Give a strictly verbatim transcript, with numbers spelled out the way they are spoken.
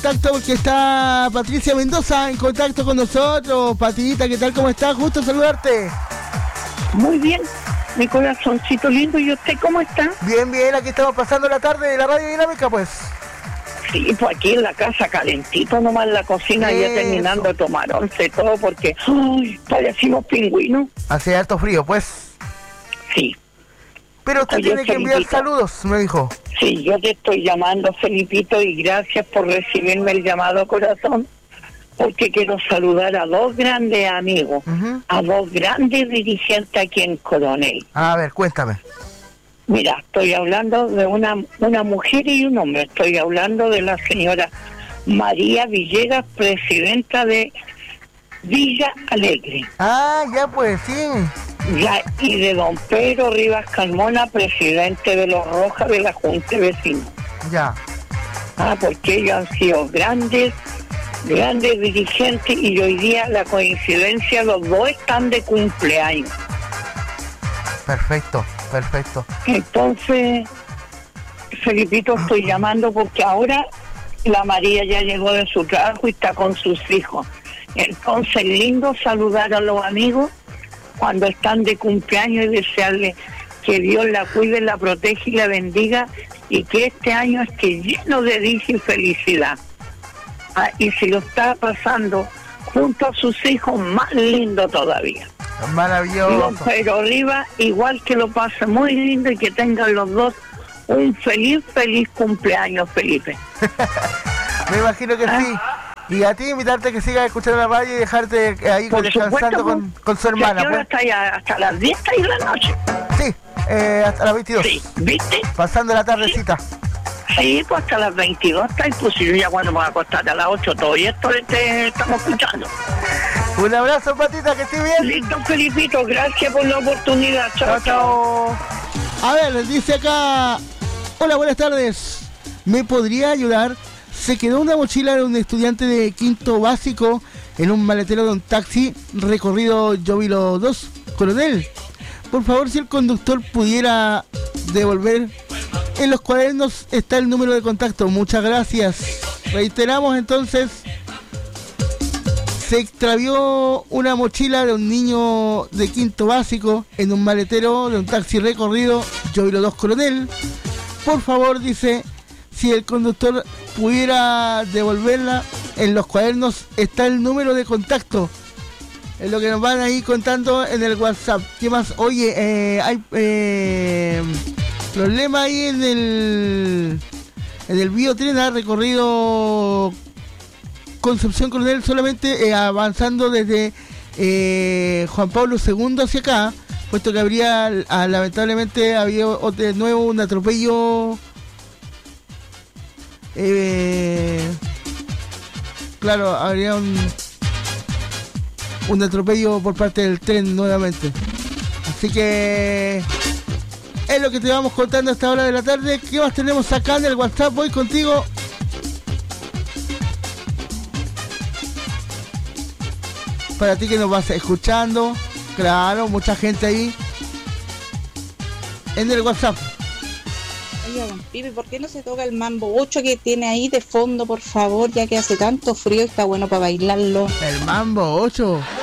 contacto porque está Patricia Mendoza en contacto con nosotros. Patita, ¿qué tal? ¿Cómo estás? Gusto saludarte. Muy bien, mi corazoncito lindo. ¿Y usted cómo está? Bien, bien, aquí estamos pasando la tarde de la Radio Dinámica, pues. Sí, pues aquí en la casa calentito nomás en la cocina, Eso. Ya terminando de tomar once todo porque ay, parecimos pingüinos. Hace harto frío, pues. Sí. Pero usted Oye, tiene que enviar Felipito. saludos, me dijo. Sí, yo te estoy llamando, Felipito, y gracias por recibirme el llamado, corazón, porque quiero saludar a dos grandes amigos, Uh-huh. a dos grandes dirigentes aquí en Coronel. A ver, cuéntame. Mira, estoy hablando de una, una mujer y un hombre. Estoy hablando de la señora María Villegas, presidenta de Villa Alegre. Ah, ya pues, sí. Ya, y de don Pedro Rivas Carmona, presidente de Los Rojas de la Junta de Vecinos. Ya. Ah, porque ellos han sido grandes, grandes dirigentes y hoy día la coincidencia, los dos están de cumpleaños. Perfecto, perfecto. Entonces, Felipito, estoy llamando porque ahora la María ya llegó de su trabajo y está con sus hijos. Entonces, lindo saludar a los amigos cuando están de cumpleaños y desearles que Dios la cuide, la protege y la bendiga y que este año esté lleno de dicha y felicidad. Ah, y si lo está pasando junto a sus hijos, más lindo todavía. Y Maravilloso. don Pedro Oliva, igual que lo pase muy lindo y que tengan los dos un feliz, feliz cumpleaños, Felipe. Me imagino que sí. Y a ti invitarte que sigas escuchando la radio y dejarte ahí Por descansando supuesto, con, con su ¿a hermana. qué hora Pues. está ya? Hasta las diez de la noche. Sí, eh, hasta las veintidós. Sí, ¿viste? Pasando la tardecita. Sí, pues hasta las veintidós está y pues yo ya cuando me voy a acostar a las ocho todo y esto te estamos escuchando. Un abrazo, Patita, que estés bien. Listo, Felipito, gracias por la oportunidad. Chao, Chao, chao. A ver, dice acá. Hola, buenas tardes. ¿Me podría ayudar? Se quedó una mochila de un estudiante de quinto básico en un maletero de un taxi recorrido Jovilo dos, Coronel. Por favor, si el conductor pudiera devolver. En los cuadernos está el número de contacto. Muchas gracias. Reiteramos entonces. Se extravió una mochila de un niño de quinto básico en un maletero de un taxi recorrido Jovilo dos, Coronel. Por favor, dice, si el conductor pudiera devolverla, en los cuadernos está el número de contacto. Es lo que nos van ahí contando en el WhatsApp. ¿Qué más? Oye, eh, hay eh, problema ahí en el en el biotren, ha recorrido Concepción Coronel solamente eh, avanzando desde eh, Juan Pablo segundo hacia acá, puesto que habría ah, lamentablemente había de nuevo un atropello. Eh, claro, habría un un atropello por parte del tren nuevamente. Así que es lo que te vamos contando a esta hora de la tarde. ¿Qué más tenemos acá en el WhatsApp? Voy contigo. Para ti que nos vas escuchando, claro, mucha gente ahí en el WhatsApp. Oiga, don Pipe, ¿por qué no se toca el mambo ocho que tiene ahí de fondo, por favor? Ya que hace tanto frío y está bueno para bailarlo. El mambo ocho.